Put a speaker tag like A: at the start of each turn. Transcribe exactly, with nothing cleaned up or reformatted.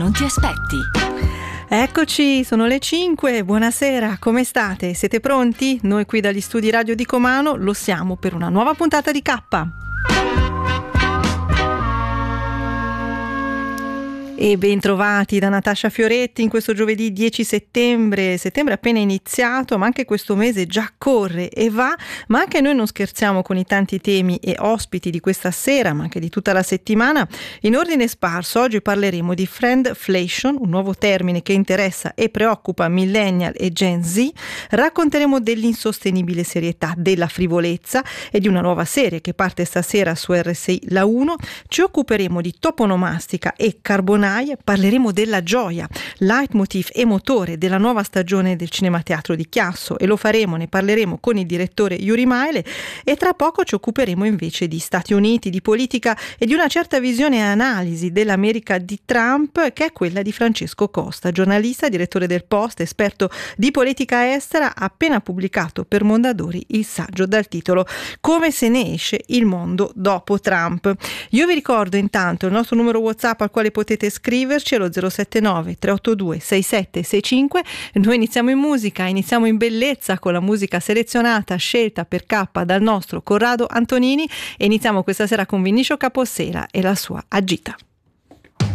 A: Non ti aspetti?
B: Eccoci, sono le cinque, buonasera, come state? Siete pronti? Noi qui dagli studi Radio di Comano lo siamo per una nuova puntata di K. E ben trovati da Natascia Fioretti in questo giovedì dieci settembre, settembre appena iniziato, ma anche questo mese già corre e va, ma anche noi non scherziamo con i tanti temi e ospiti di questa sera, ma anche di tutta la settimana. In ordine sparso, oggi parleremo di friendflation, un nuovo termine che interessa e preoccupa millennial e Gen Z, racconteremo dell'insostenibile serietà, della frivolezza e di una nuova serie che parte stasera su R S I La uno, ci occuperemo di toponomastica e carbonara. Parleremo della gioia, leitmotiv e motore della nuova stagione del Cinema Teatro di Chiasso, e lo faremo, ne parleremo con il direttore Yuri Maile, e tra poco ci occuperemo invece di Stati Uniti, di politica e di una certa visione e analisi dell'America di Trump, che è quella di Francesco Costa, giornalista, direttore del Post, esperto di politica estera, ha appena pubblicato per Mondadori il saggio dal titolo Come se ne esce il mondo dopo Trump. Io vi ricordo intanto il nostro numero WhatsApp al quale potete scriverci, allo zero sette nove tre otto due sei sette sei cinque. Noi iniziamo in musica, iniziamo in bellezza con la musica selezionata, scelta per K dal nostro Corrado Antonini, e iniziamo questa sera con Vinicio Capossela e la sua Agita.